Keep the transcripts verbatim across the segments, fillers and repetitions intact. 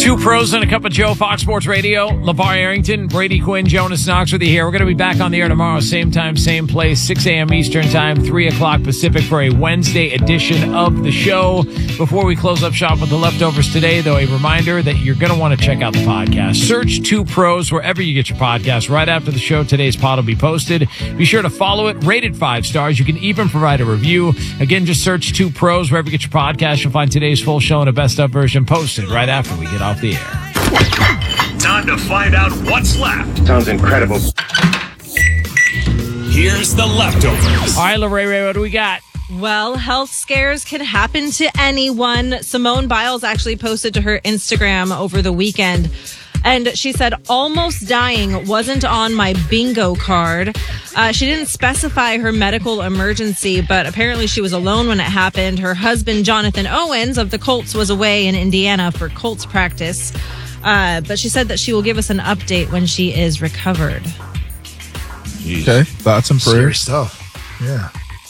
Two pros and a cup of Joe, Fox Sports Radio. LeVar Arrington, Brady Quinn, Jonas Knox with you here. We're going to be back on the air tomorrow, same time, same place, six a.m. Eastern time, three o'clock Pacific for a Wednesday edition of the show. Before we close up shop with the leftovers today, though, a reminder that you're going to want to check out the podcast. Search Two Pros wherever you get your podcast. Right after the show, today's pod will be posted. Be sure to follow it, rate it five stars. You can even provide a review. Again, just search Two Pros wherever you get your podcast. You'll find today's full show and a best of version posted right after we get off the air. Time to find out what's left. Sounds incredible. Here's the leftovers. All right, Lorraine, what do we got? Well, health scares can happen to anyone. Simone Biles actually posted to her Instagram over the weekend, and she said, almost dying wasn't on my bingo card. Uh, she didn't specify her medical emergency, but apparently she was alone when it happened. Her husband, Jonathan Owens of the Colts, was away in Indiana for Colts practice. Uh, but she said that she will give us an update when she is recovered. Jeez. Okay, thoughts and prayers. Serious stuff. Yeah.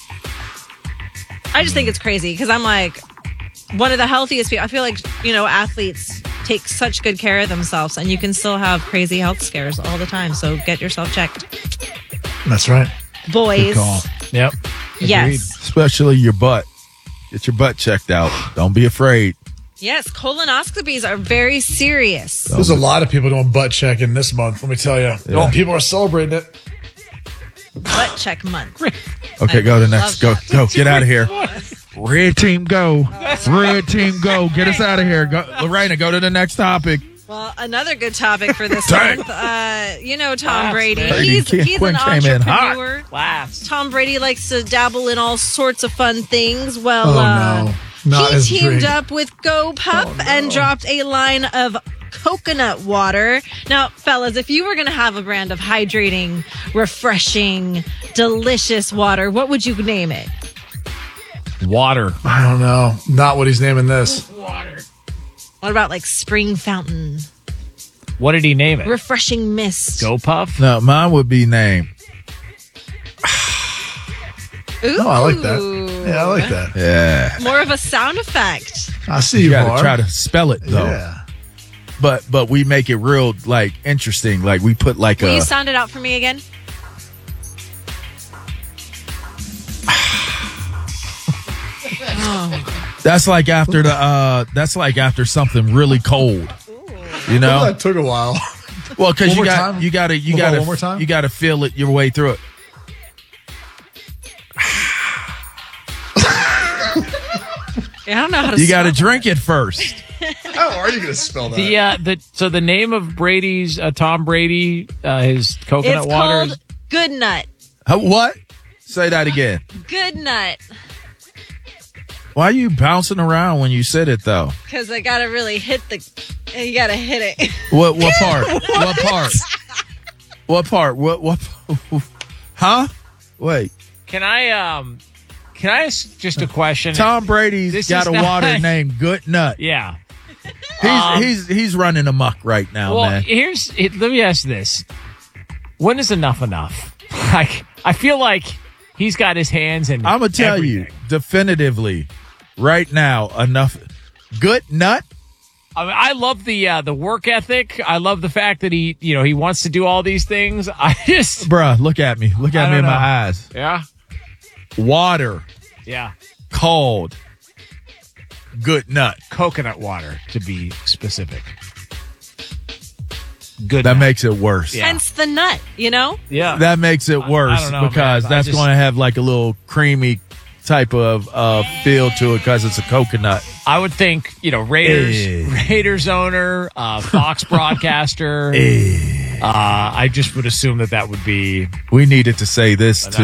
I just think it's crazy because I'm like, one of the healthiest people. I feel like, you know, athletes take such good care of themselves, and you can still have crazy health scares all the time. So get yourself checked. That's right. Boys. Good call. Yep. Yes. Especially your butt. Get your butt checked out. Don't be afraid. Yes, colonoscopies are very serious. There's a lot of people doing butt checking this month, let me tell you. Yeah. People are celebrating it. Butt check month. Okay, I go to the next. love Go, that. go. Get out of here. Red team, go. Red team, go. Get us out of here. Go, Lorena, go to the next topic. Well, another good topic for this Dang. month. Uh, you know Tom Laughs, Brady. man. He's, Brady he's Quinn an came in hot. entrepreneur. Laughs. Tom Brady likes to dabble in all sorts of fun things. Well, Oh, uh, no. Not he his teamed drink. up with GoPuff Oh, no. and dropped a line of coconut water. Now, fellas, if you were going to have a brand of hydrating, refreshing, delicious water, what would you name it? Water. I don't know. Not what he's naming this. Water. What about like spring fountain, What did he name it? refreshing mist? Go Puff? No, mine would be named. Ooh. Oh, I like that. Yeah, I like that. Yeah. More of a sound effect. I see You you, got Var. to try to spell it though. Yeah. But but we make it real like interesting. Like we put like Will a. you sound it out for me again? That's like after the. uh That's like after something really cold. You know. That took a while. Well, because One you more got time? you got to you We'll got go to one more time? you got to feel it your way through it. I don't know how to You got to spell drink it first. How are you going to spell that? The, uh, the, so the name of Brady's, uh, Tom Brady, uh, his coconut It's water called is Good Nut. Huh, what? Say that again. Good Nut. Why are you bouncing around when you said it though? Because I got to really hit the... You got to hit it. What what part? what part? What part? What what? Huh? Wait. Can I um can I ask just a question? Tom Brady's This got is a not- water named Good Nut. Yeah. He's Um, he's he's running amok right now, Well, man. here's it, let me ask this: when is enough enough? Like, I feel like he's got his hands in. I'm gonna tell you everything. definitively, right now, enough. Good Nut. I mean, I love the uh, the work ethic. I love the fact that he, you know, he wants to do all these things. I just, Bruh, look at me. Look I at me don't in know. my eyes. yeah, Water, yeah, cold, Good Nut. coconut water to be specific. Good. That nut. makes it worse. Yeah. Hence the nut, you know? yeah. That makes it I- I worse don't know, because man. I that's just- going to have like a little creamy type of uh, feel to it because it's a coconut. I would think, you know, Raiders, Eh. Raiders owner, uh, Fox broadcaster. uh, I just would assume that that would be We needed to say this to